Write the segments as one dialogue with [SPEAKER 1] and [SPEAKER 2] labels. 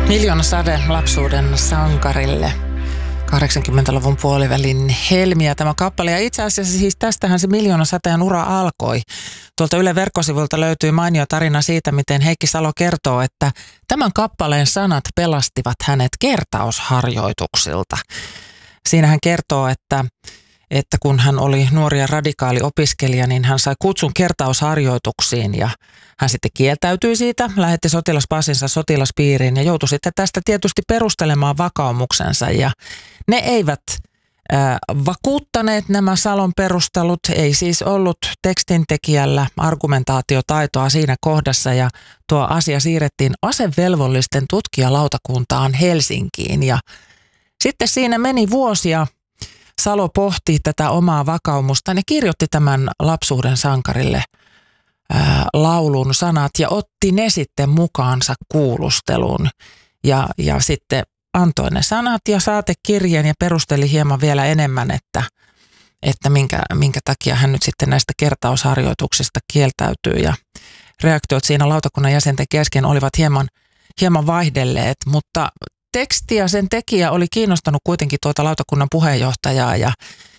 [SPEAKER 1] Miljoonasade lapsuuden sankarille. 80-luvun puolivälin helmiä tämä kappale. Ja itse asiassa siis tästähän se Miljoonasateen ura alkoi. Tuolta Yle verkkosivulta löytyy mainio tarina siitä, miten Heikki Salo kertoo, että tämän kappaleen sanat pelastivat hänet kertausharjoituksilta. Siinä hän kertoo, että kun hän oli nuori ja radikaali opiskelija, niin hän sai kutsun kertausharjoituksiin ja hän sitten kieltäytyi siitä, lähetti sotilaspassinsa sotilaspiiriin ja joutui sitten tästä tietysti perustelemaan vakaumuksensa. Ja ne eivät vakuuttaneet nämä Salon perustelut, ei siis ollut tekstintekijällä argumentaatiotaitoa siinä kohdassa ja tuo asia siirrettiin asevelvollisten tutkijalautakuntaan Helsinkiin ja sitten siinä meni vuosia. Salo pohti tätä omaa vakaumustaan ja kirjoitti tämän lapsuuden sankarille laulun sanat ja otti ne sitten mukaansa kuulusteluun. Ja sitten antoi ne sanat ja saatekirjeen ja perusteli hieman vielä enemmän, että minkä takia hän nyt sitten näistä kertausharjoituksista kieltäytyy. Ja reaktiot siinä lautakunnan jäsenten kesken olivat hieman vaihdelleet, mutta teksti ja sen tekijä oli kiinnostanut kuitenkin tuota lautakunnan puheenjohtajaa ja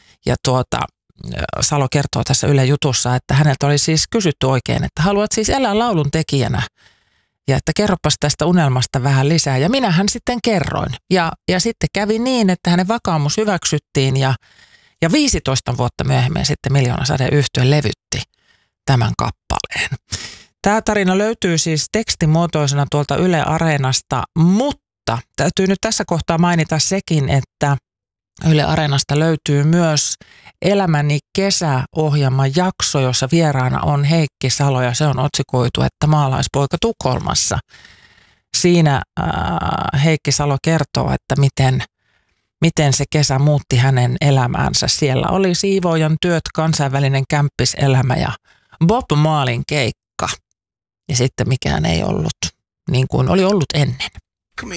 [SPEAKER 1] Salo kertoo tässä Yle jutussa, että häneltä oli siis kysytty oikein, että haluat siis elää laulun tekijänä ja että kerropas tästä unelmasta vähän lisää ja minähän sitten kerroin ja sitten kävi niin, että hänen vakaumus hyväksyttiin ja 15 vuotta myöhemmin sitten Miljoonasade yhtye levytti tämän kappaleen. Tämä tarina löytyy siis tekstimuotoisena tuolta Yle Areenasta, mutta täytyy nyt tässä kohtaa mainita sekin, että Yle Areenasta löytyy myös Elämäni kesäohjelman jakso, jossa vieraana on Heikki Salo ja se on otsikoitu, että maalaispoika Tukholmassa. Siinä Heikki Salo kertoo, että miten se kesä muutti hänen elämäänsä. Siellä oli siivoojan työt, kansainvälinen kämppiselämä ja Bob Marleyn keikka. Ja sitten mikään ei ollut niin kuin oli ollut ennen.